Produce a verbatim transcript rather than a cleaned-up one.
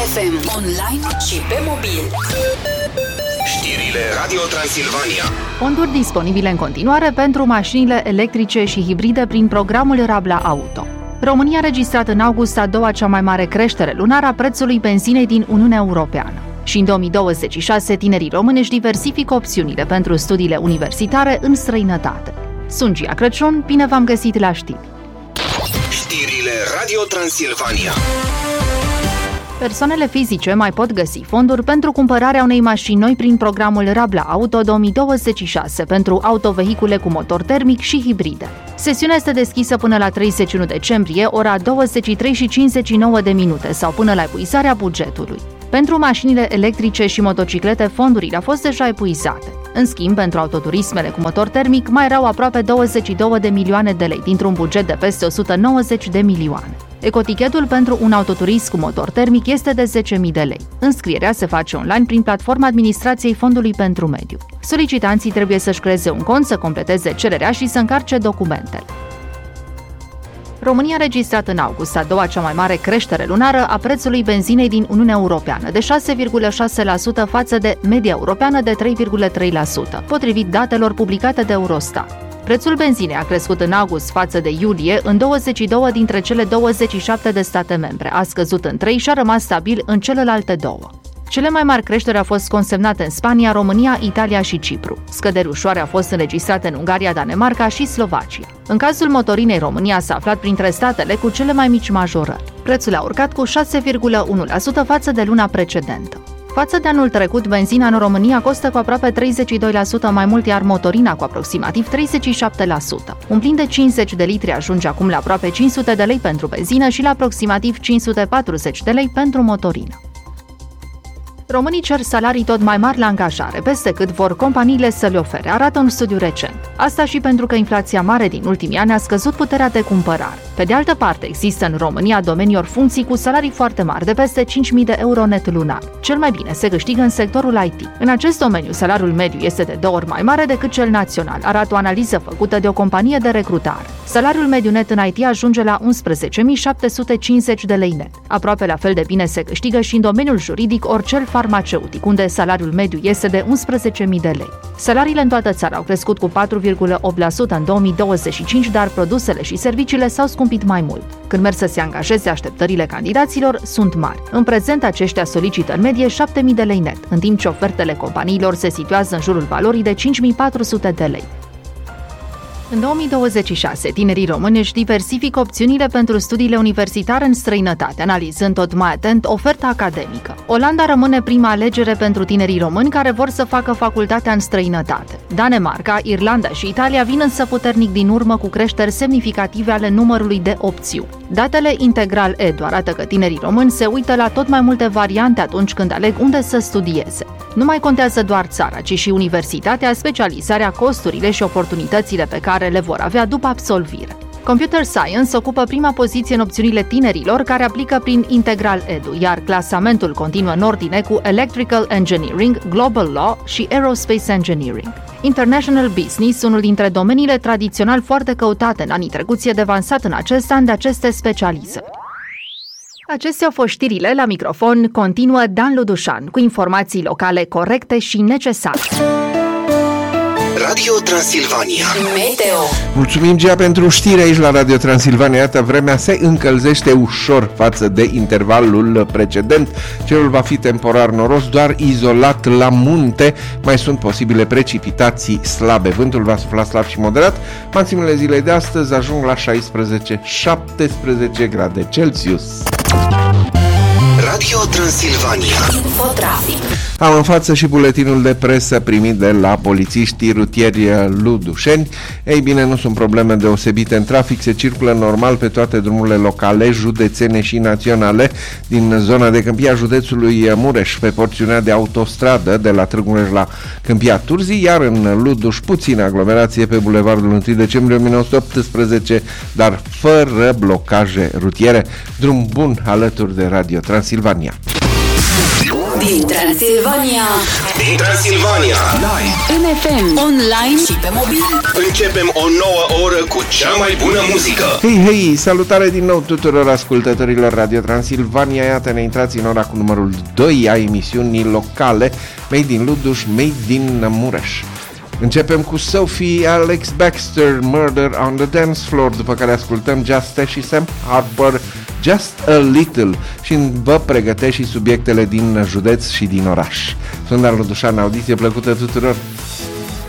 F M, online și pe mobil. Știrile Radio Transilvania. Fonduri disponibile în continuare pentru mașinile electrice și hibride prin programul Rabla Auto. România a registrat în august a doua cea mai mare creștere lunară a prețului benzinei din Uniunea Europeană. Și în două mii douăzeci și șase, tinerii români își diversifică opțiunile pentru studiile universitare în străinătate. Sunt Gia Crăciun, bine v-am găsit la știri. Știrile Radio Transilvania. Persoanele fizice mai pot găsi fonduri pentru cumpărarea unei mașini noi prin programul Rabla Auto două mii douăzeci și șase pentru autovehicule cu motor termic și hibride. Sesiunea este deschisă până la treizeci și unu decembrie, ora douăzeci și trei și cincizeci și nouă de minute sau până la epuizarea bugetului. Pentru mașinile electrice și motociclete, fondurile au fost deja epuizate. În schimb, pentru autoturismele cu motor termic, mai erau aproape douăzeci și două de milioane de lei, dintr-un buget de peste o sută nouăzeci de milioane. Ecotichetul pentru un autoturism cu motor termic este de zece mii de lei. Înscrierea se face online prin platforma Administrației Fondului pentru Mediu. Solicitanții trebuie să-și creeze un cont, să completeze cererea și să încarce documentele. România a registrat în august a doua cea mai mare creștere lunară a prețului benzinei din Uniunea Europeană, de șase virgulă șase la sută față de media europeană de trei virgulă trei la sută, potrivit datelor publicate de Eurostat. Prețul benzinei a crescut în august față de iulie în douăzeci și două dintre cele douăzeci și șapte de state membre, a scăzut în trei și a rămas stabil în celelalte două. Cele mai mari creșteri au fost consemnate în Spania, România, Italia și Cipru. Scăderi ușoare au fost înregistrate în Ungaria, Danemarca și Slovacia. În cazul motorinei, România s-a aflat printre statele cu cele mai mici majorări. Prețul a urcat cu șase virgulă unu la sută față de luna precedentă. Față de anul trecut, benzina în România costă cu aproape treizeci și doi la sută mai mult, iar motorina cu aproximativ treizeci și șapte la sută. Un plin de cincizeci de litri ajunge acum la aproape cinci sute de lei pentru benzină și la aproximativ cinci sute patruzeci de lei pentru motorină. Românii cer salarii tot mai mari la angajare, peste cât vor companiile să le ofere, arată un studiu recent. Asta și pentru că inflația mare din ultimii ani a scăzut puterea de cumpărare. Pe de altă parte, există în România domenii ori funcții cu salarii foarte mari, de peste cinci mii de euro net lunar. Cel mai bine se câștigă în sectorul I T. În acest domeniu, salariul mediu este de două ori mai mare decât cel național, arată o analiză făcută de o companie de recrutare. Salariul mediu net în I T ajunge la unsprezece mii șapte sute cincizeci de lei net. Aproape la fel de bine se câștigă și în domeniul juridic ori cel farmaceutic, unde salariul mediu este de unsprezece mii de lei. Salariile în toată țara au crescut cu patru virgulă opt la sută în două mii douăzeci și cinci, dar produsele și serviciile s-au scumpit mai mult. Când merg să se angajeze, așteptările candidaților sunt mari. În prezent, aceștia solicită în medie șapte mii de lei net, în timp ce ofertele companiilor se situează în jurul valorii de cinci mii patru sute de lei. În două mii douăzeci și șase, tinerii români își diversifică opțiunile pentru studiile universitare în străinătate, analizând tot mai atent oferta academică. Olanda rămâne prima alegere pentru tinerii români care vor să facă facultatea în străinătate. Danemarca, Irlanda și Italia vin însă puternic din urmă, cu creșteri semnificative ale numărului de opțiuni. Datele Integral Edu arată că tinerii români se uită la tot mai multe variante atunci când aleg unde să studieze. Nu mai contează doar țara, ci și universitatea, specializarea, costurile și oportunitățile pe care le vor avea după absolvire. Computer Science ocupă prima poziție în opțiunile tinerilor care aplică prin Integral Edu, iar clasamentul continuă în ordine cu Electrical Engineering, Global Law și Aerospace Engineering. International Business, unul dintre domeniile tradițional foarte căutate în anii trecuți, e devansat în acest an de aceste specializări. Acestea au fost știrile. La microfon continuă Dan Ludușan cu informații locale corecte și necesare. Radio Transilvania. Meteo. Mulțumim, Gia, pentru știri aici la Radio Transilvania. Iată, vremea se încălzește ușor față de intervalul precedent. Cerul va fi temporar noros, doar izolat la munte mai sunt posibile precipitații slabe. Vântul va sufla slab și moderat. Maximele zilei de astăzi ajung la șaisprezece șaptesprezece grade Celsius. Radio Transilvania. Infotrafic. Am în față și buletinul de presă primit de la polițiștii rutieri ludușeni. Ei bine, nu sunt probleme deosebite în trafic, se circulă normal pe toate drumurile locale, județene și naționale din zona de Câmpia județului Mureș, pe porțiunea de autostradă de la Târgu Mureș la Câmpia Turzii, iar în Luduș puțină aglomerație pe bulevardul întâi decembrie o mie nouă sute optsprezece, dar fără blocaje rutiere. Drum bun alături de Radio Transilvania. Din Transilvania. Din Transilvania. Live. În F M. Online și pe mobil. Începem o nouă oră cu cea mai bună muzică. Hei, hei, salutare din nou tuturor ascultătorilor Radio Transilvania. Iată, ne intrați în ora cu numărul doi a emisiunii locale Made in Luduș, Made in Mureș. Începem cu Sophie Alex Baxter, Murder on the Dance Floor, după care ascultăm Just și Sam Harper, Just a Little, și vă pregătesc și subiectele din județ și din oraș. Sunt Dan Ludușan, audiție plăcută tuturor!